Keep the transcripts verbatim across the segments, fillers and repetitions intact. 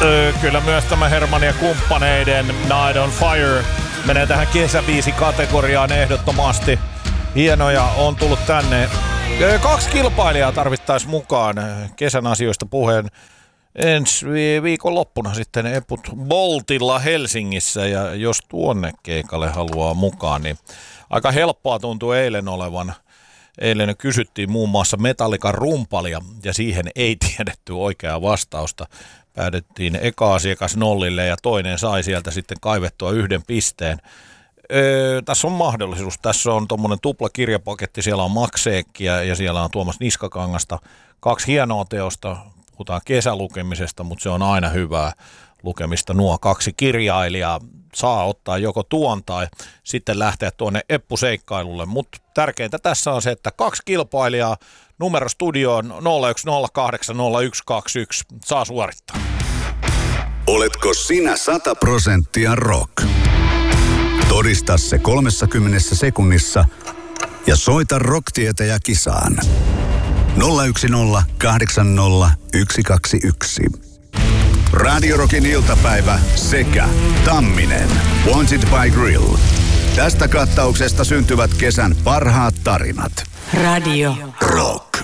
Öö, kyllä myös tämä Herman ja kumppaneiden Night on Fire menee tähän kesäbiisi-kategoriaan ehdottomasti. Hienoja on tullut tänne. Öö, kaksi kilpailijaa tarvittaisiin mukaan kesän asioista puheen. Ensi viikon loppuna sitten eput Boltilla Helsingissä, ja jos tuonne keikalle haluaa mukaan, niin aika helppoa tuntuu eilen olevan. Eilen kysyttiin muun muassa Metallican rumpalia, ja siihen ei tiedetty oikeaa vastausta. Päädyttiin eka asiakas nollille, ja toinen sai sieltä sitten kaivettua yhden pisteen. Öö, tässä on mahdollisuus. Tässä on tuommoinen tupla kirjapaketti, siellä on Makseekkiä ja siellä on Tuomas Niskakangasta. Kaksi hienoa teosta. Puhutaan kesälukemisesta, mutta se on aina hyvää lukemista. Nuo kaksi kirjailijaa saa ottaa joko tuon tai sitten lähteä tuonne Eppu-seikkailulle. Mutta tärkeintä tässä on se, että kaksi kilpailijaa numero studioon nolla yksi nolla kahdeksan nolla yksi kaksi yksi saa suorittaa. Oletko sinä sata prosenttia rock? Todista se kolmessakymmenessä sekunnissa ja soita Rock-tietäjä kisaan. nolla yksi nolla kahdeksan nolla yksi kaksi yksi. Radio Rockin iltapäivä sekä Tamminen. Wanted by Grill. Tästä kattauksesta syntyvät kesän parhaat tarinat. Radio Rock.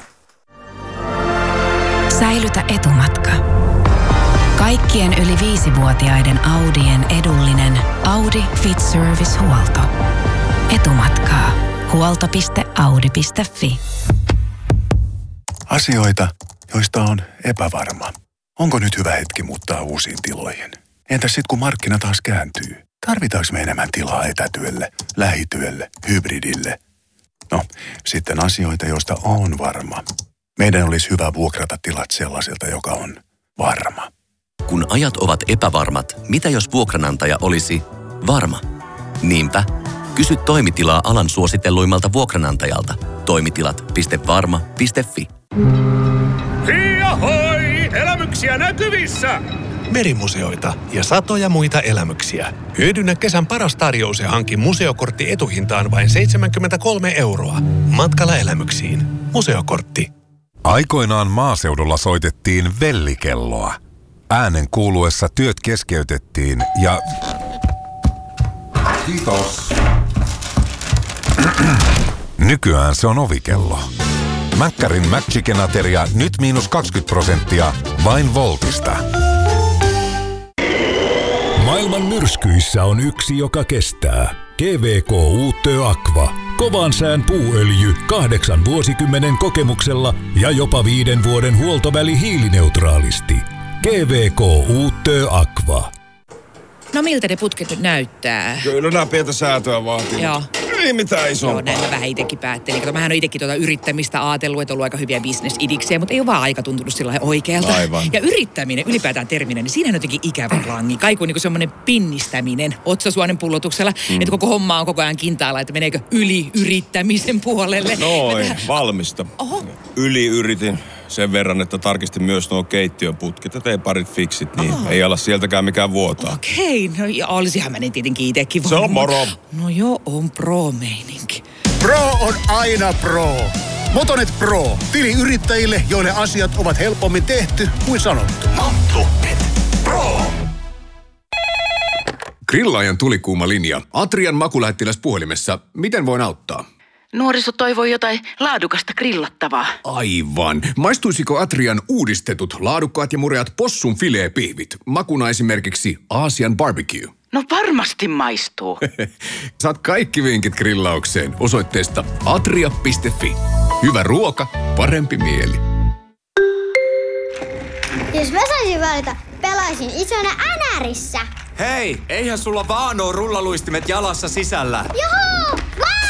Säilytä etumatka. Kaikkien yli viisivuotiaiden Audien edullinen Audi Fit Service-huolto. Etumatkaa. huolto piste audi piste fi. Asioita, joista on epävarma. Onko nyt hyvä hetki muuttaa uusiin tiloihin? Entäs sit kun markkina taas kääntyy? Tarvitaanko me enemmän tilaa etätyölle, lähityölle, hybridille? No, sitten asioita, joista on varma. Meidän olisi hyvä vuokrata tilat sellaiselta, joka on varma. Kun ajat ovat epävarmat, mitä jos vuokranantaja olisi varma? Niinpä, kysy toimitilaa alan suositelluimmalta vuokranantajalta. Toimitilat piste varma piste fi. Hiihoi! Elämyksiä näkyvissä! Merimuseoita ja satoja muita elämyksiä. Hyödynnä kesän paras tarjous ja hanki museokortti etuhintaan vain seitsemänkymmentäkolme euroa. Matkalla elämyksiin. Museokortti. Aikoinaan maaseudulla soitettiin vellikelloa. Äänen kuuluessa työt keskeytettiin ja... Kiitos. Nykyään se on ovikello. Mäkkärin McChicken-ateria nyt miinus kaksikymmentä prosenttia vain Voltista. Maailman myrskyissä on yksi, joka kestää. G V K Uutö Aqua. Kovan sään puuöljy kahdeksan vuosikymmenen kokemuksella ja jopa viiden vuoden huoltoväli hiilineutraalisti. G V K Uutö Aqua. No miltä ne putket nyt näyttää? Kyllä nämä pientä säätöä vaatii. Joo. Ei mitään isompaa. Joo, näin mä vähän itsekin päättelin. Kato, mähän on itsekin tuota yrittämistä ajatellut, että on ollut aika hyviä bisnesidiksiä, mutta ei ole vaan aika tuntunut sillä lailla oikealta. Aivan. Ja yrittäminen, ylipäätään terminä, niin siinä on jotenkin ikävä klangi. Kaiku on niin kuin semmoinen pinnistäminen otsasuonen pullotuksella, mm. että koko homma on koko ajan kintaalla, että meneekö yli yrittämisen puolelle. Noin, tähän... valmista. Oho. Yli yritin sen verran, että tarkistin myös nuo keittiön putket ja tein parit fiksit, niin Oho. ei ala sieltäkään mikään vuotaa. Okei, no ja olisihan mä niin tietenkin itsekin Se on moro. No joo, on pro-meininki. Pro on aina pro. Motonet Pro. Tili yrittäjille, joille asiat ovat helpommin tehty kuin sanottu. Motonet Pro. Grillaajan tulikuuma linja. Atrian makulähettiläs puhelimessa. Miten voin auttaa? Nuoriso toivoi jotain laadukasta grillattavaa. Aivan. Maistuisiko Atrian uudistetut laadukkaat ja mureat possun fileepihvit? Makuna esimerkiksi Aasian barbecue. No varmasti maistuu. Saat kaikki vinkit grillaukseen osoitteesta atria piste fi. Hyvä ruoka, parempi mieli. Jos mä saisin valita, pelaisin isona Änärissä. Hei, eihän sulla vaan oo rullaluistimet jalassa sisällä. Juhu!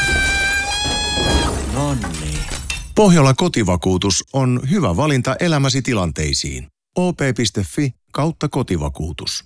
Nonni. Pohjola kotivakuutus on hyvä valinta elämäsi tilanteisiin. o p piste fi kautta kotivakuutus.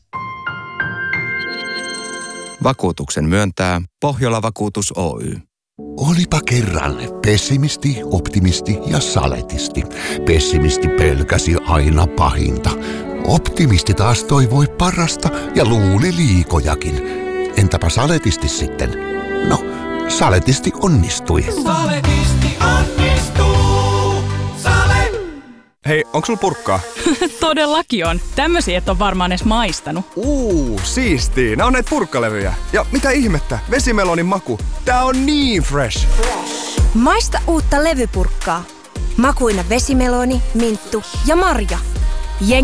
Vakuutuksen myöntää Pohjola Vakuutus Oy. Olipa kerran pessimisti, optimisti ja saletisti. Pessimisti pelkäsi aina pahinta. Optimisti taas toivoi parasta ja luuli liikojakin. Entäpä saletisti sitten? No, saletisti onnistui. Saletisti onnistuu. Sale! Hei, onko sulla purkkaa? Todellakin on. Tämmösiä et on varmaan edes maistanut. Uu, siistii. Nää on näitä purkkalevyjä. Ja mitä ihmettä? Vesimelonin maku. Tää on niin fresh. Maista uutta levypurkkaa. Makuina vesimeloni, minttu ja marja.